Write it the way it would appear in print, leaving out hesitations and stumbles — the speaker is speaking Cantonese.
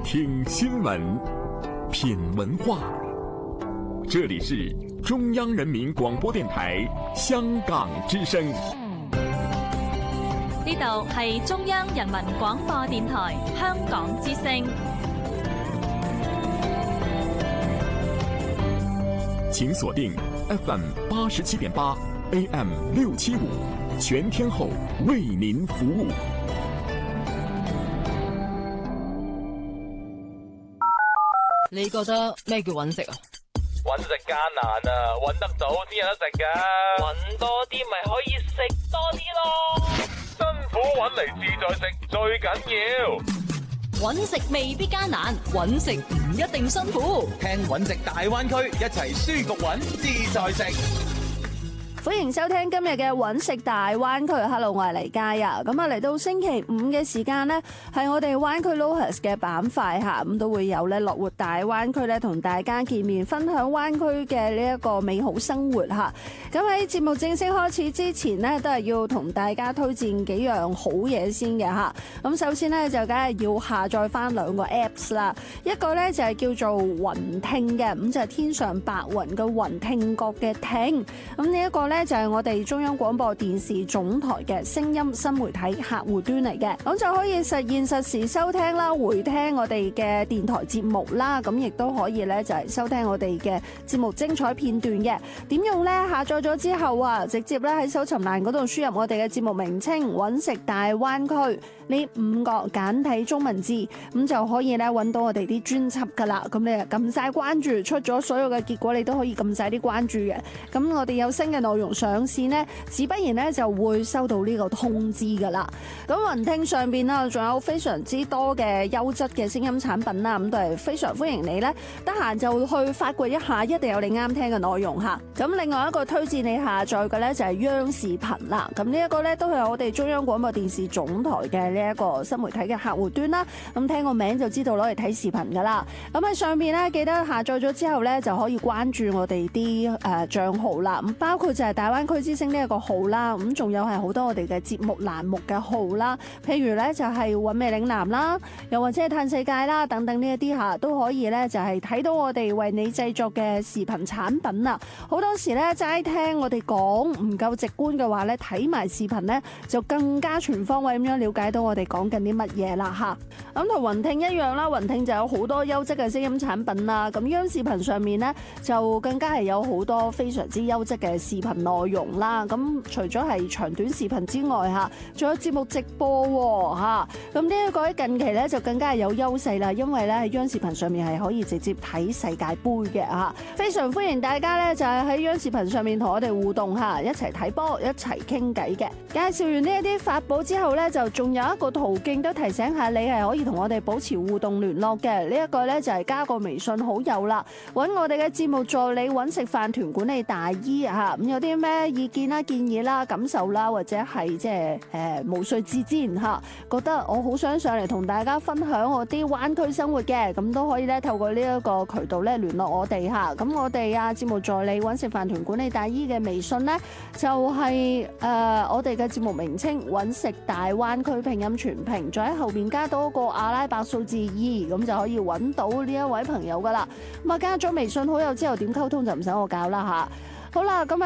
听新闻，品文化。这里是中央人民廣播電台香港之聲。 呢度係中央人民廣播電台香港之聲。 請鎖定 FM 87.8 AM 675，全天候為您服務。 你覺得咩叫揾食啊？ 揾食艱難啊，揾得到先有得食㗎。揾多啲咪可以食多啲咯。辛苦揾嚟自在食最緊要。 揾食未必艱難，揾食唔一定辛苦。 聽揾食大灣區，一齊舒服揾自在食。 歡迎收聽今日嘅揾食大灣區。Hello， 我係黎嘉啊。咁啊，嚟到星期五嘅時間呢，係我哋灣區 LOHAS 嘅板塊吓，咁都會有咧樂活大灣區咧同大家見面，分享灣區嘅呢一個美好生活吓。咁喺節目正式開始之前呢，都係要同大家推薦幾樣好嘢先嘅吓。咁首先呢，就梗係要下載翻兩個 Apps 啦，一個呢，就係叫做雲聽嘅，咁就係天上白雲嘅雲，聽覺嘅聽。咁呢一個呢，就係我哋中央廣播電視總台嘅聲音新媒體客戶端嚟嘅，咁就可以實現實時收聽啦、回聽我哋嘅電台節目啦，咁亦都可以咧就係收聽我哋嘅節目精彩片段嘅。點用呢？下載咗之後啊，直接咧喺搜尋欄嗰度輸入我哋嘅節目名稱揾食大灣區呢5個簡體中文字，咁就可以咧揾到我哋啲專輯噶啦。咁你撳晒關注，出咗所有嘅結果你都可以撳晒啲關注嘅。咁我哋有新嘅內容上線呢，自不然咧就會收到呢個通知噶啦。咁雲聽上邊啦，仲有非常之多嘅優質嘅聲音產品啦，咁都係非常歡迎你咧，得閒就去發掘一下，一定有你啱聽嘅內容吓。咁另外一個推薦你下載嘅咧就係央視頻啦。咁呢一個咧都係我哋中央廣播電視總台嘅呢一個新媒體嘅客戶端啦。咁聽個名就知道攞嚟睇視頻噶啦。咁喺上邊咧記得下載咗之後咧就可以關注我哋啲賬號啦。咁包括就係大灣區之聲呢一個號啦，咁仲有係好多我哋嘅節目欄目嘅號啦，譬如咧就係韻味嶺南啦，又或者係嘆世界啦等等呢一啲吓，都可以咧就係睇到我哋為你製作嘅視頻產品啊。好多時咧齋聽我哋講唔夠直觀嘅話咧，睇埋視頻咧就更加全方位咁樣了解到我哋講緊啲乜嘢啦吓。咁同雲聽一樣啦，雲聽就有好多優質嘅聲音產品啦。咁央視頻上面咧就更加係有好多非常之優質嘅視頻內容啦。咁除咗係長短視頻之外吓，仲有節目直播吓。咁呢一個喺近期咧就更加係有優勢啦，因為咧喺央視頻上面係可以直接睇世界盃嘅吓。非常歡迎大家咧就係喺央視頻上面同我哋互動吓，一齊睇波，一齊傾偈嘅。介紹完呢一啲法寶之後咧，就仲有一個途徑都提醒下你係可以同我哋保持互動聯絡嘅。呢一個咧就係加個微信好友啦，揾我哋嘅節目助理揾食飯團管理大姨吓。咁有啲咩意見啦、建議啦、感受啦，或者係即係毛遂自薦吓，覺得我好想上嚟同大家分享我啲灣區生活嘅，咁都可以咧透過呢一個渠道咧聯絡我哋吓。咁我哋節目助理揾食飯團管理大姨嘅微信咧就係我哋嘅節目名稱揾食大灣區拼音全拼，再喺後邊加多個阿拉伯數字2，咁就可以揾到呢一位朋友噶啦。咁加咗微信好友之後點溝通就唔使我教啦吓。好啦，咁